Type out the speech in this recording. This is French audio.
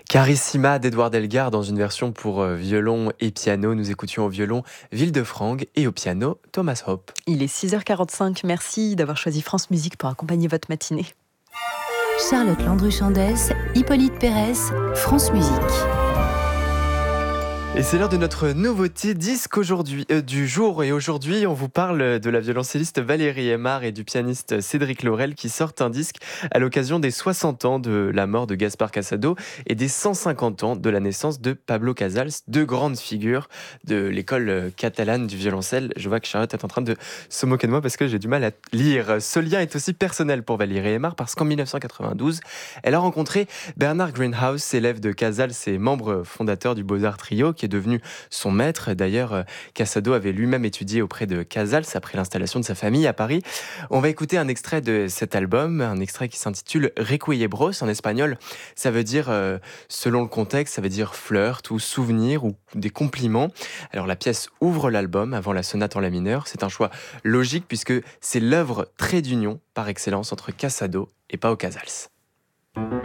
Carissima d'Edouard Elgar dans une version pour violon et piano. Nous écoutions au violon Ville de Frangue et au piano Thomas Hope. Il est 6h45. Merci d'avoir choisi France Musique pour accompagner votre matinée. Charlotte Landru-Chandès, Hippolyte Pérez, France Musique. Et c'est l'heure de notre nouveauté disque du jour. Et aujourd'hui, on vous parle de la violoncelliste Valérie Aymar et du pianiste Cédric Laurel qui sortent un disque à l'occasion des 60 ans de la mort de Gaspar Casado et des 150 ans de la naissance de Pablo Casals, deux grandes figures de l'école catalane du violoncelle. Je vois que Charlotte est en train de se moquer de moi parce que j'ai du mal à lire. Ce lien est aussi personnel pour Valérie Aymar parce qu'en 1992, elle a rencontré Bernard Greenhouse, élève de Casals et membre fondateur du Beaux-Arts Trio, qui est devenu son maître. D'ailleurs, Casado avait lui-même étudié auprès de Casals après l'installation de sa famille à Paris. On va écouter un extrait de cet album, un extrait qui s'intitule Requiebros. En espagnol, ça veut dire, selon le contexte, ça veut dire flirt ou souvenir ou des compliments. Alors la pièce ouvre l'album avant la sonate en la mineur. C'est un choix logique puisque c'est l'œuvre trait d'union par excellence entre Casado et Pau Casals.